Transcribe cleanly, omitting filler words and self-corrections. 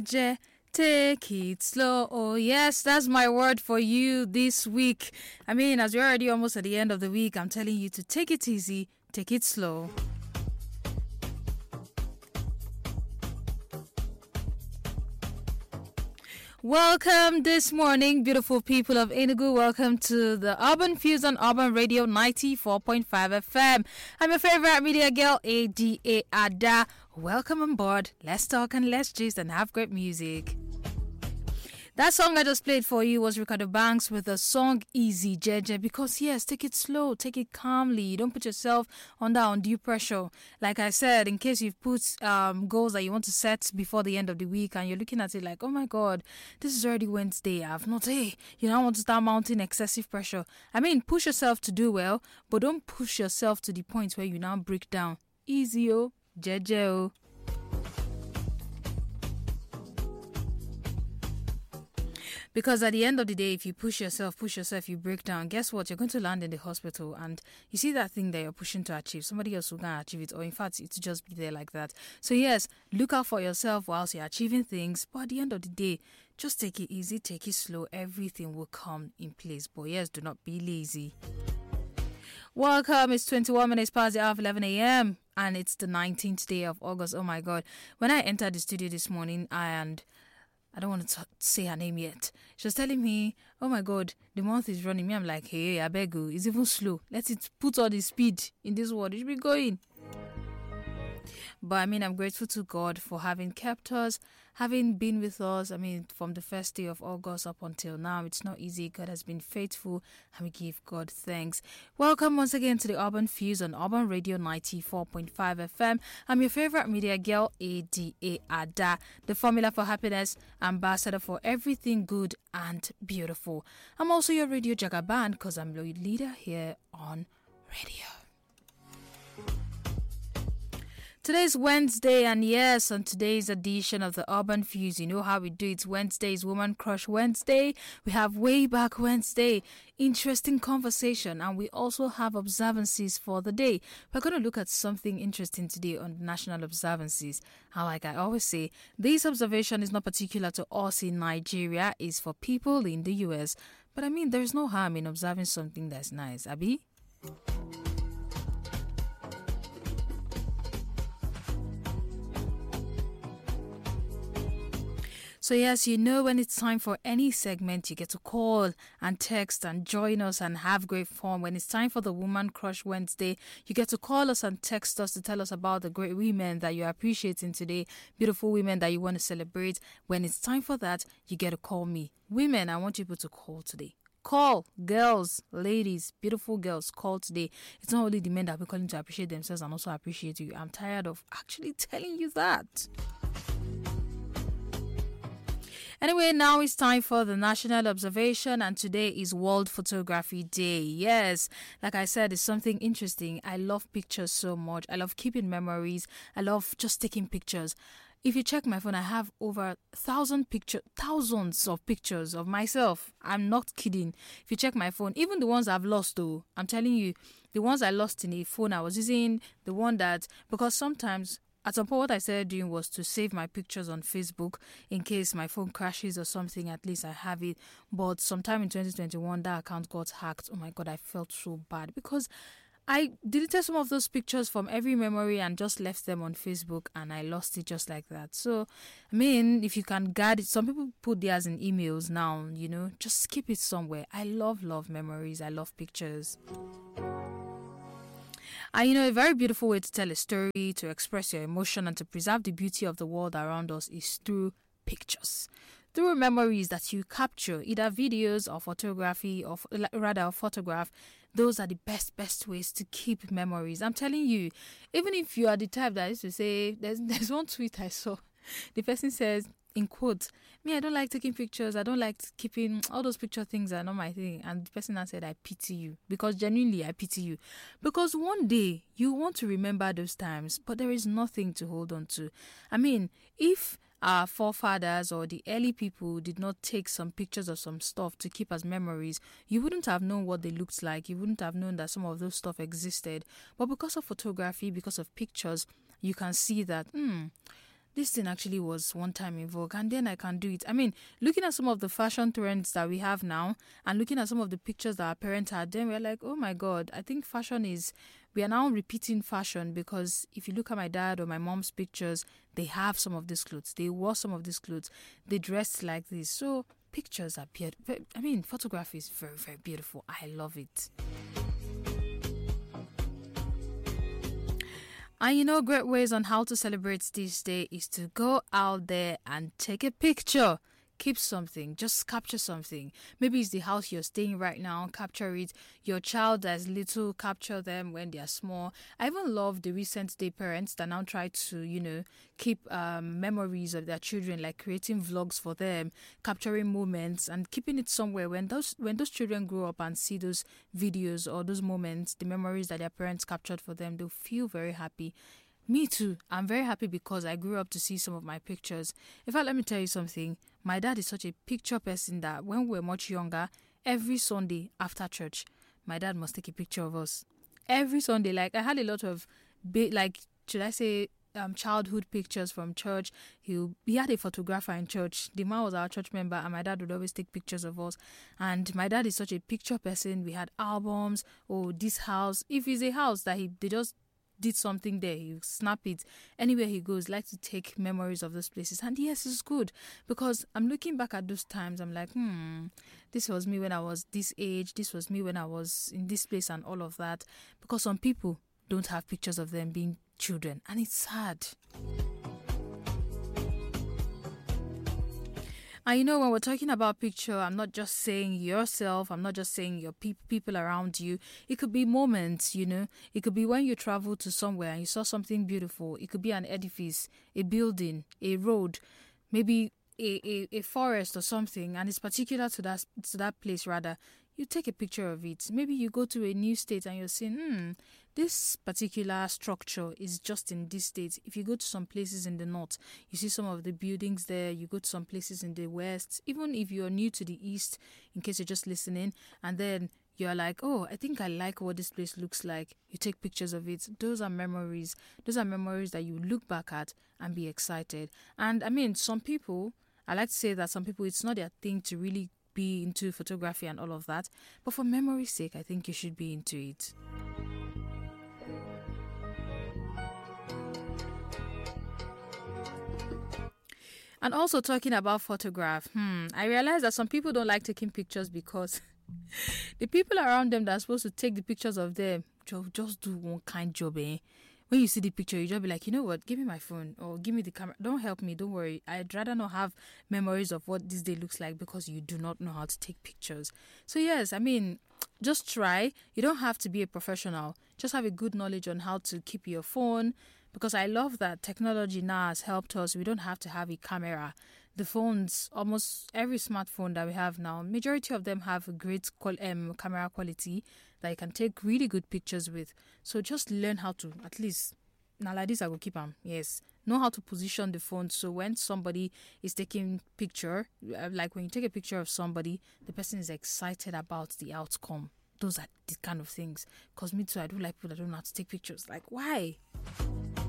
Je, take it slow. Oh, yes, that's my word for you this week. I mean, as we're already almost at the end of the week, I'm telling you to take it easy, take it slow. Welcome this morning, beautiful people of Enugu. Welcome to the Urban Fuse on Urban Radio 94.5 FM. I'm your favorite media girl, Ada Ada. Welcome on board. Let's talk and let's gist and have great music. That song I just played for you was Ricardo Banks with the song Easy Jeje, because yes, take it slow, take it calmly. You don't put yourself under undue pressure. Like I said, in case you've put goals that you want to set before the end of the week and you're looking at it like, oh my God, this is already Wednesday. I want to start mounting excessive pressure. I mean, push yourself to do well, but don't push yourself to the point where you now break down. Easy, oh, Jeje, oh. Because at the end of the day, if you push yourself, you break down, guess what? You're going to land in the hospital and you see that thing that you're pushing to achieve. Somebody else will going to achieve it, or in fact, it's just be there like that. So yes, look out for yourself whilst you're achieving things. But at the end of the day, just take it easy, take it slow. Everything will come in place. But yes, do not be lazy. Welcome. It's 21 minutes past the hour of 11 a.m. and it's the 19th day of August. Oh my God. When I entered the studio this morning I don't want to say her name yet. She was telling me, oh my God, the month is running. Me, I'm like, hey, I beg you, it's even slow. Let it put all the speed in this world. It should be going. But I mean, I'm grateful to God for having kept us, having been with us. I mean, from the first day of August up until now, it's not easy. God has been faithful and we give God thanks. Welcome once again to the Urban Fuse on Urban Radio 94.5 FM. I'm your favorite media girl, Ada Ada, the formula for happiness, ambassador for everything good and beautiful. I'm also your radio jagaban because I'm your leader here on radio. Today's Wednesday, and yes, on today's edition of the Urban Fuse, you know how we do it. Wednesday is Woman Crush Wednesday. We have Way Back Wednesday, interesting conversation, and we also have observances for the day. We're going to look at something interesting today on national observances. And like I always say, this observation is not particular to us in Nigeria, it's for people in the US. But I mean, there's no harm in observing something that's nice, Abi? So yes, you know when it's time for any segment, you get to call and text and join us and have great fun. When it's time for the Woman Crush Wednesday, you get to call us and text us to tell us about the great women that you're appreciating today, beautiful women that you want to celebrate. When it's time for that, you get to call me. Women, I want people to call today. Call, girls, ladies, beautiful girls, call today. It's not only the men that we're calling to appreciate themselves and also appreciate you. I'm tired of actually telling you that. Anyway, now it's time for the national observation, and today is World Photography Day. Yes, like I said, it's something interesting. I love pictures so much. I love keeping memories. I love just taking pictures. If you check my phone, I have over thousands of pictures of myself. I'm not kidding. If you check my phone, even the ones I've lost though, I'm telling you, the ones I lost in a phone I was using, the one that, because sometimes at some point, what I started doing was to save my pictures on Facebook in case my phone crashes or something. At least I have it. But sometime in 2021, that account got hacked. Oh my God, I felt so bad because I deleted some of those pictures from every memory and just left them on Facebook, and I lost it just like that. So, I mean, if you can guard it, some people put theirs in emails now, you know, just keep it somewhere. I love memories. I love pictures. And you know, a very beautiful way to tell a story, to express your emotion, and to preserve the beauty of the world around us is through pictures. Through memories that you capture, either videos or photography, or rather a photograph. Those are the best ways to keep memories. I'm telling you, even if you are the type that used to say, there's one tweet I saw. The person says, in quotes, me, I don't like taking pictures. I don't like keeping all those picture things are not my thing. And the person answered, I pity you. Because genuinely, I pity you. Because one day, you want to remember those times, but there is nothing to hold on to. I mean, if our forefathers or the early people did not take some pictures of some stuff to keep as memories, you wouldn't have known what they looked like. You wouldn't have known that some of those stuff existed. But because of photography, because of pictures, you can see that, this thing actually was one time in vogue, and then I can do it. I mean, looking at some of the fashion trends that we have now and looking at some of the pictures that our parents had, then we're like, oh my God, I think we are now repeating fashion, because if you look at my dad or my mom's pictures, they have some of these clothes. They wore some of these clothes. They dressed like this. So pictures are beautiful. I mean, photography is very, very beautiful. I love it. And great ways on how to celebrate this day is to go out there and take a picture. Keep something, just capture something. Maybe it's the house you're staying right now, capture it. Your child that's little, capture them when they are small. I even love the recent day parents that now try to, keep memories of their children, like creating vlogs for them, capturing moments and keeping it somewhere. When those children grow up and see those videos or those moments, the memories that their parents captured for them, they'll feel very happy. Me too. I'm very happy because I grew up to see some of my pictures. In fact, let me tell you something. My dad is such a picture person that when we were much younger, every Sunday after church, my dad must take a picture of us. Every Sunday. Like, I had a lot of, childhood pictures from church. He had a photographer in church. The man was our church member, and my dad would always take pictures of us. And my dad is such a picture person. We had albums. Oh, this house. If it's a house that they just did something there, he snap it. Anywhere he goes, like to take memories of those places. And yes, it's good, because I'm looking back at those times. I'm like, this was me when I was this age. This was me when I was in this place and all of that. Because some people don't have pictures of them being children, and it's sad. And when we're talking about picture, I'm not just saying yourself, I'm not just saying your people around you. It could be moments, It could be when you travel to somewhere and you saw something beautiful. It could be an edifice, a building, a road, maybe a forest or something, and it's particular to that place rather. You take a picture of it. Maybe you go to a new state and you're saying, this particular structure is just in this state. If you go to some places in the north, you see some of the buildings there. You go to some places in the west, even if you're new to the east, in case you're just listening, and then you're like, oh, I think I like what this place looks like. You take pictures of it. Those are memories. Those are memories that you look back at and be excited. And I mean, I like to say that some people, it's not their thing to really be into photography and all of that, but for memory's sake, I think you should be into it. And also talking about photograph, I realize that some people don't like taking pictures because the people around them that are supposed to take the pictures of them just do one kind job, When you see the picture, you just be like, you know what, give me my phone or give me the camera. Don't help me, don't worry. I'd rather not have memories of what this day looks like because you do not know how to take pictures. So yes, I mean, just try. You don't have to be a professional. Just have a good knowledge on how to keep your phone, because I love that technology now has helped us. We don't have to have a camera. The phones, almost every smartphone that we have now, majority of them have a great camera quality that you can take really good pictures with. So just learn how to, at least, now like this I will keep them. Yes, know how to position the phone, so when somebody is taking picture, like when you take a picture of somebody, the person is excited about the outcome. Those are the kind of things. Because me too, I do like people that don't know how to take pictures. Like, why?